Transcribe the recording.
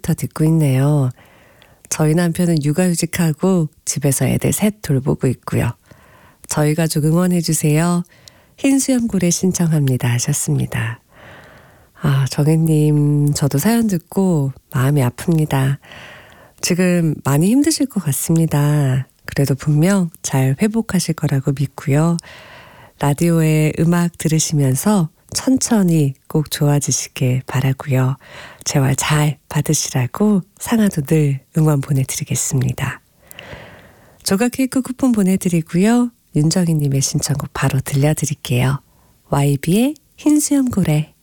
어제부터 듣고 있네요. 저희 남편은 육아휴직하고 집에서 애들 셋 돌보고 있고요. 저희 가족 응원해주세요. 흰수염고래 신청합니다 하셨습니다. 아, 정혜님, 저도 사연 듣고 마음이 아픕니다. 지금 많이 힘드실 것 같습니다. 그래도 분명 잘 회복하실 거라고 믿고요. 라디오에 음악 들으시면서 천천히 꼭 좋아지시길 바라고요. 재활 잘 받으시라고 상아도 늘 응원 보내드리겠습니다. 조각 케이크 쿠폰 보내드리고요. 윤정희님의 신청곡 바로 들려드릴게요. YB의 흰수염고래.